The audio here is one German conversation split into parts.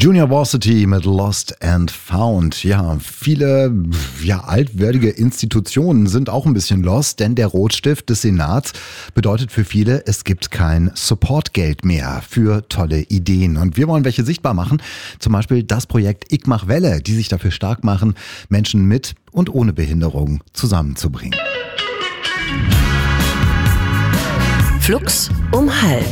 Junior Varsity mit Lost and Found. Ja, viele altwürdige Institutionen sind auch ein bisschen lost, denn der Rotstift des Senats bedeutet für viele, es gibt kein Supportgeld mehr für tolle Ideen. Und wir wollen welche sichtbar machen, zum Beispiel das Projekt Ich mach Welle, die sich dafür stark machen, Menschen mit und ohne Behinderung zusammenzubringen. Flux um halb.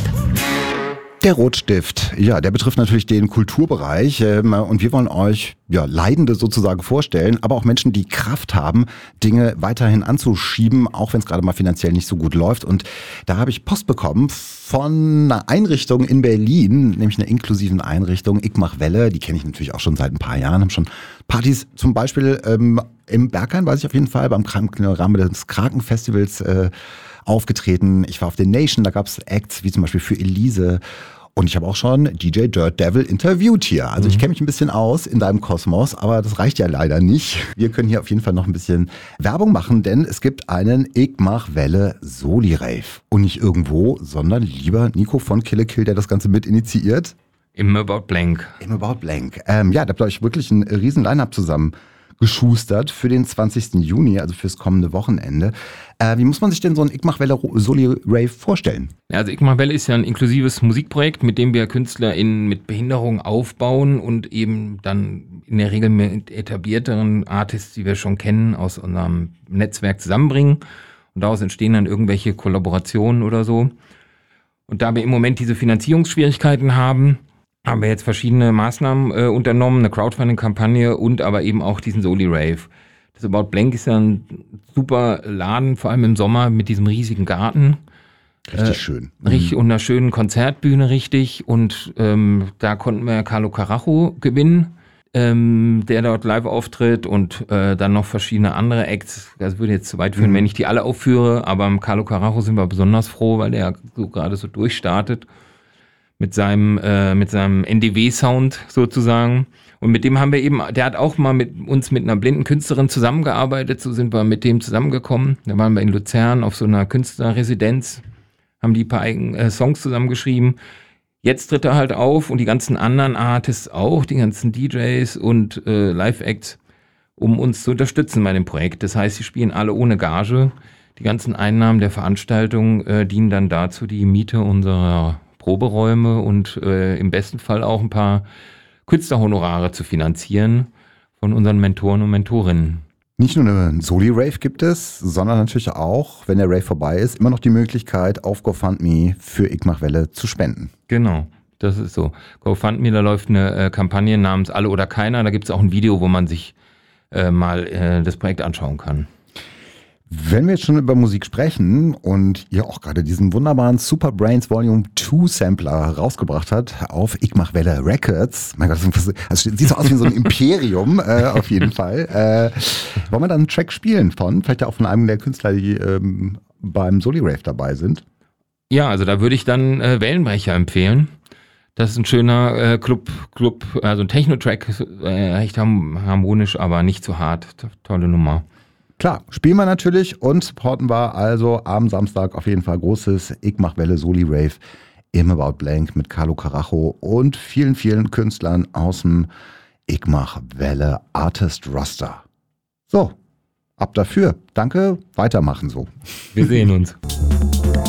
Der Rotstift, ja, der betrifft natürlich den Kulturbereich und wir wollen euch Leidende sozusagen vorstellen, aber auch Menschen, die Kraft haben, Dinge weiterhin anzuschieben, auch wenn es gerade mal finanziell nicht so gut läuft. Und da habe ich Post bekommen von einer Einrichtung in Berlin, nämlich einer inklusiven Einrichtung, Ich mach Welle, die kenne ich natürlich auch schon seit ein paar Jahren, haben schon Partys zum Beispiel im Berghain, weiß ich auf jeden Fall, im Rahmen des Krakenfestivals aufgetreten. Ich war auf The Nation, da gab es Acts wie zum Beispiel für Elise. Und ich habe auch schon DJ Dirt Devil interviewt hier. Also ich kenne mich ein bisschen aus in deinem Kosmos, aber das reicht ja leider nicht. Wir können hier auf jeden Fall noch ein bisschen Werbung machen, denn es gibt einen Ich mach Welle Soli-Rave. Und nicht irgendwo, sondern lieber Nico von Kill a Kill, der das Ganze mit initiiert. Im About Blank. Im About Blank. Da habt ihr euch wirklich ein riesen Line-Up zusammen geschustert für den 20. Juni, also fürs kommende Wochenende. Wie muss man sich denn so ein Ich mach Welle Soli-Rave vorstellen? Also Ich mach Welle ist ja ein inklusives Musikprojekt, mit dem wir KünstlerInnen mit Behinderung aufbauen und eben dann in der Regel mit etablierteren Artists, die wir schon kennen, aus unserem Netzwerk zusammenbringen. Und daraus entstehen dann irgendwelche Kollaborationen oder so. Und da wir im Moment diese Finanzierungsschwierigkeiten haben wir jetzt verschiedene Maßnahmen unternommen, eine Crowdfunding-Kampagne und aber eben auch diesen Soli-Rave. Das About Blank ist ja ein super Laden, vor allem im Sommer mit diesem riesigen Garten. Richtig schön. Richtig, und einer schönen Konzertbühne, richtig. Und da konnten wir Carlo Carajo gewinnen, der dort live auftritt und dann noch verschiedene andere Acts. Das würde jetzt zu weit führen, wenn ich die alle aufführe, aber am Carlo Carajo sind wir besonders froh, weil der so gerade so durchstartet. Mit seinem NDW-Sound sozusagen. Und mit dem haben wir eben, der hat auch mal mit uns mit einer blinden Künstlerin zusammengearbeitet, so sind wir mit dem zusammengekommen. Da waren wir in Luzern auf so einer Künstlerresidenz, haben die ein paar Songs zusammengeschrieben. Jetzt tritt er halt auf und die ganzen anderen Artists auch, die ganzen DJs und Live-Acts, um uns zu unterstützen bei dem Projekt. Das heißt, sie spielen alle ohne Gage. Die ganzen Einnahmen der Veranstaltung dienen dann dazu, die Miete unserer Proberäume und im besten Fall auch ein paar Künstlerhonorare zu finanzieren von unseren Mentoren und Mentorinnen. Nicht nur eine Soli-Rave gibt es, sondern natürlich auch, wenn der Rave vorbei ist, immer noch die Möglichkeit, auf GoFundMe für Ich mach Welle zu spenden. Genau, das ist so. GoFundMe, da läuft eine Kampagne namens Alle oder Keiner. Da gibt es auch ein Video, wo man sich mal das Projekt anschauen kann. Wenn wir jetzt schon über Musik sprechen und ihr auch gerade diesen wunderbaren Super Brains Volume 2 Sampler rausgebracht hat auf Ich mach Welle Records, mein Gott, das sieht so aus wie so ein Imperium auf jeden Fall. Wollen wir dann einen Track spielen von, vielleicht auch von einem der Künstler, die beim Soli-Rave dabei sind? Ja, also da würde ich dann Wellenbrecher empfehlen. Das ist ein schöner Club, also ein Techno-Track, recht harmonisch, aber nicht zu hart. Tolle Nummer. Klar, spielen wir natürlich und supporten wir also am Samstag auf jeden Fall großes Ich mach Welle Soli-Rave im About Blank mit Carlo Carajo und vielen, vielen Künstlern aus dem Ich mach Welle Artist Roster. So, ab dafür. Danke, weitermachen so. Wir sehen uns.